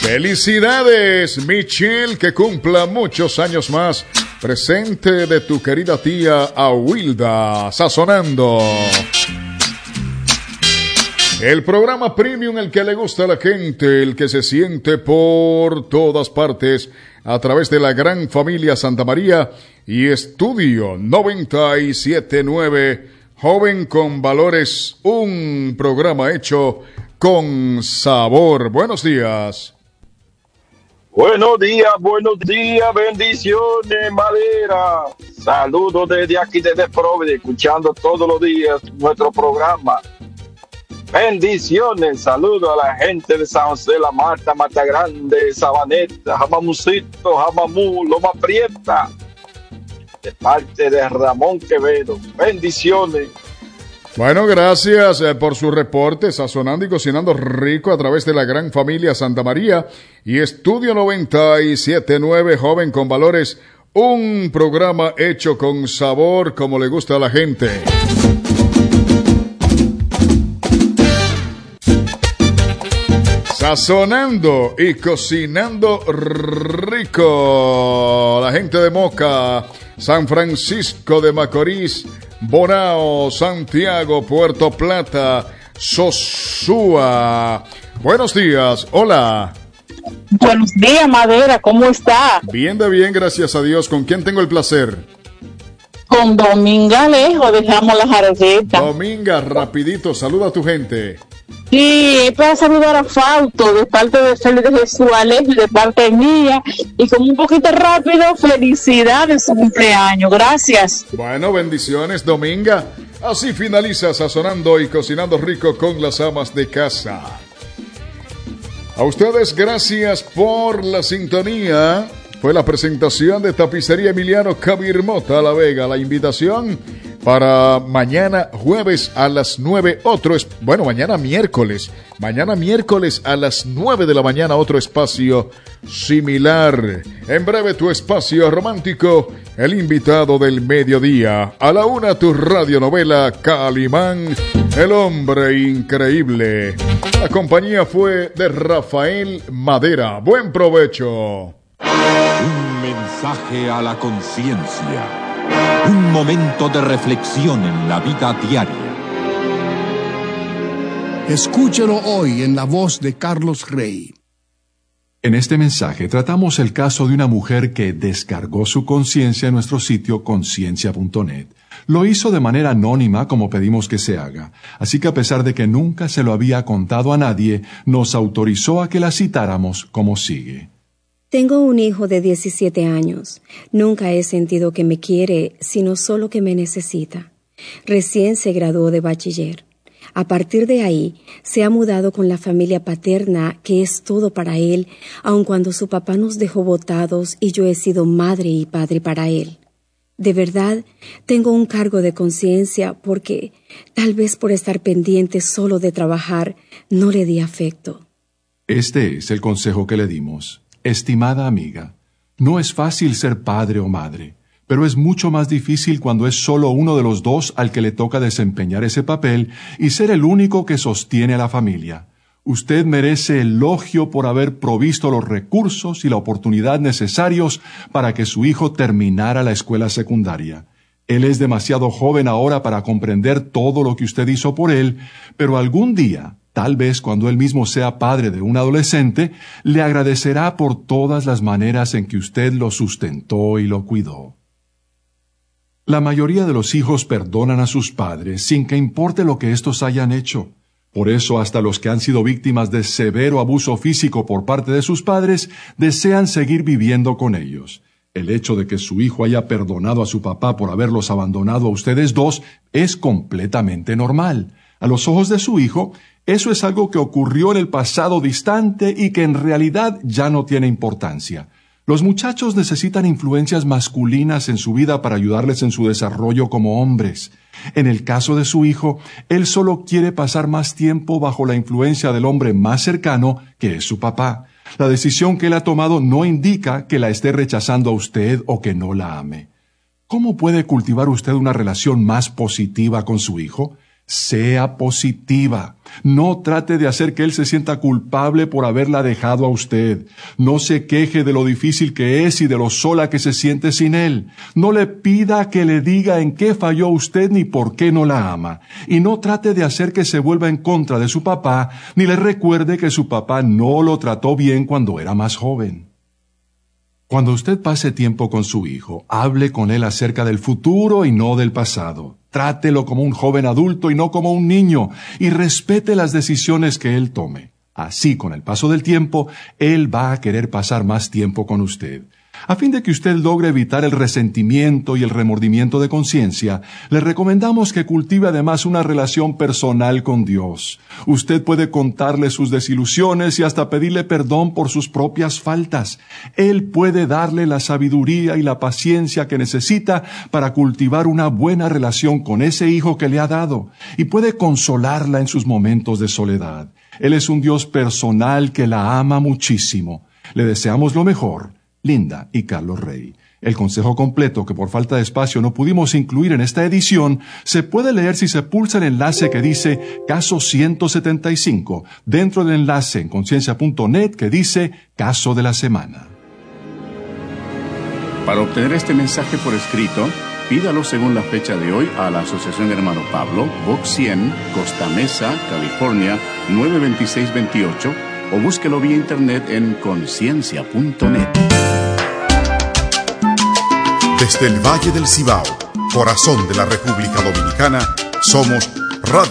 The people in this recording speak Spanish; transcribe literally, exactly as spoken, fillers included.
Felicidades, Michelle, que cumpla muchos años más. Presente de tu querida tía Awilda, sazonando. El programa premium, el que le gusta a la gente, el que se siente por todas partes, a través de la gran familia Santa María y Estudio noventa y siete punto nueve, Joven con Valores, un programa hecho con sabor. Buenos días. Buenos días, buenos días, bendiciones, Madera. Saludos desde aquí, desde Providence, escuchando todos los días nuestro programa. Bendiciones, saludos a la gente de San José, La Marta, Mata Grande, Sabaneta, Jamamucito, Jamamú, Loma Prieta, de parte de Ramón Quevedo. Bendiciones. Bueno, gracias eh, por su reporte, sazonando y cocinando rico a través de la gran familia Santa María y Estudio noventa y siete punto nueve, Joven con Valores, un programa hecho con sabor como le gusta a la gente. Sazonando y cocinando rico. La gente de Moca, San Francisco de Macorís, Bonao, Santiago, Puerto Plata, Sosúa. Buenos días, hola. Buenos días, Madera, ¿cómo está? Bien de bien, gracias a Dios. ¿Con quién tengo el placer? Con Dominga Alejo, dejamos la jarreta. Dominga, rapidito, saluda a tu gente. Sí, para saludar a Fausto, de parte de Félix de Jesús Alejo y de parte mía. Y como un poquito rápido, felicidades en su cumpleaños. Gracias. Bueno, bendiciones, Dominga. Así finaliza Sazonando y Cocinando Rico con las amas de casa. A ustedes, gracias por la sintonía. Fue la presentación de Tapicería Emiliano Cabirmota La Vega. La invitación para mañana jueves a las nueve, otro es, bueno, mañana miércoles, mañana miércoles a las nueve de la mañana, otro espacio similar. En breve tu espacio romántico, el invitado del mediodía. A la una tu radionovela Calimán, el hombre increíble. La compañía fue de Rafael Madera. Buen provecho. Un mensaje a la conciencia. Un momento de reflexión en la vida diaria. Escúchelo hoy en la voz de Carlos Rey. En este mensaje tratamos el caso de una mujer que descargó su conciencia en nuestro sitio conciencia punto net. Lo hizo de manera anónima como pedimos que se haga, así que a pesar de que nunca se lo había contado a nadie, nos autorizó a que la citáramos como sigue. Tengo un hijo de diecisiete años. Nunca he sentido que me quiere, sino solo que me necesita. Recién se graduó de bachiller. A partir de ahí, se ha mudado con la familia paterna, que es todo para él, aun cuando su papá nos dejó botados y yo he sido madre y padre para él. De verdad, tengo un cargo de conciencia porque, tal vez por estar pendiente solo de trabajar, no le di afecto. Este es el consejo que le dimos. Estimada amiga, no es fácil ser padre o madre, pero es mucho más difícil cuando es solo uno de los dos al que le toca desempeñar ese papel y ser el único que sostiene a la familia. Usted merece elogio por haber provisto los recursos y la oportunidad necesarios para que su hijo terminara la escuela secundaria. Él es demasiado joven ahora para comprender todo lo que usted hizo por él, pero algún día, tal vez cuando él mismo sea padre de un adolescente, le agradecerá por todas las maneras en que usted lo sustentó y lo cuidó. La mayoría de los hijos perdonan a sus padres sin que importe lo que éstos hayan hecho. Por eso hasta los que han sido víctimas de severo abuso físico por parte de sus padres desean seguir viviendo con ellos. El hecho de que su hijo haya perdonado a su papá por haberlos abandonado a ustedes dos es completamente normal. A los ojos de su hijo, eso es algo que ocurrió en el pasado distante y que en realidad ya no tiene importancia. Los muchachos necesitan influencias masculinas en su vida para ayudarles en su desarrollo como hombres. En el caso de su hijo, él solo quiere pasar más tiempo bajo la influencia del hombre más cercano, que es su papá. La decisión que él ha tomado no indica que la esté rechazando a usted o que no la ame. ¿Cómo puede cultivar usted una relación más positiva con su hijo? Sea positiva. No trate de hacer que él se sienta culpable por haberla dejado a usted. No se queje de lo difícil que es y de lo sola que se siente sin él. No le pida que le diga en qué falló usted ni por qué no la ama. Y no trate de hacer que se vuelva en contra de su papá, ni le recuerde que su papá no lo trató bien cuando era más joven. Cuando usted pase tiempo con su hijo, hable con él acerca del futuro y no del pasado. Trátelo como un joven adulto y no como un niño, y respete las decisiones que él tome. Así, con el paso del tiempo, él va a querer pasar más tiempo con usted. A fin de que usted logre evitar el resentimiento y el remordimiento de conciencia, le recomendamos que cultive además una relación personal con Dios. Usted puede contarle sus desilusiones y hasta pedirle perdón por sus propias faltas. Él puede darle la sabiduría y la paciencia que necesita para cultivar una buena relación con ese hijo que le ha dado, y puede consolarla en sus momentos de soledad. Él es un Dios personal que la ama muchísimo. Le deseamos lo mejor. Linda y Carlos Rey. El consejo completo, que por falta de espacio no pudimos incluir en esta edición, se puede leer si se pulsa el enlace que dice Caso ciento setenta y cinco, dentro del enlace en conciencia punto net que dice Caso de la Semana. Para obtener este mensaje por escrito, pídalo según la fecha de hoy a la Asociación Hermano Pablo, Box cien, Costa Mesa, California, nueve dos seis dos ocho, o búsquelo vía internet en conciencia punto net. Desde el Valle del Cibao, corazón de la República Dominicana, somos